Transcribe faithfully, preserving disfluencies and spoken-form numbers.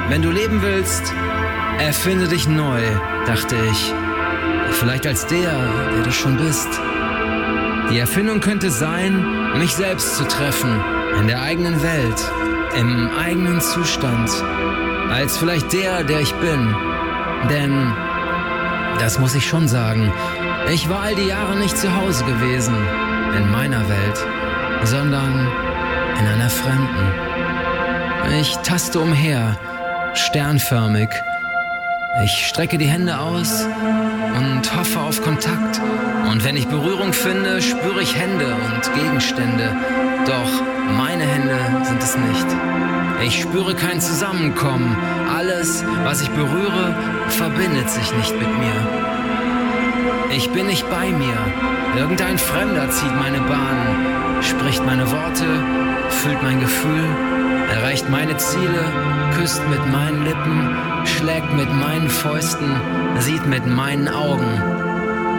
wenn du leben willst, erfinde dich neu, dachte ich. Vielleicht als der, der du schon bist. Die Erfindung könnte sein, mich selbst zu treffen, in der eigenen Welt, im eigenen Zustand, als vielleicht der, der ich bin. Denn, das muss ich schon sagen, ich war all die Jahre nicht zu Hause gewesen, in meiner Welt, sondern in einer fremden. Ich taste umher, sternförmig. Ich strecke die Hände aus und hoffe auf Kontakt. Und wenn ich Berührung finde, spüre ich Hände und Gegenstände. Doch meine Hände sind es nicht. Ich spüre kein Zusammenkommen. Alles, was ich berühre, verbindet sich nicht mit mir. Ich bin nicht bei mir. Irgendein Fremder zieht meine Bahn, spricht meine Worte, fühlt mein Gefühl, erreicht meine Ziele, küsst mit meinen Lippen, schlägt mit meinen Fäusten, sieht mit meinen Augen.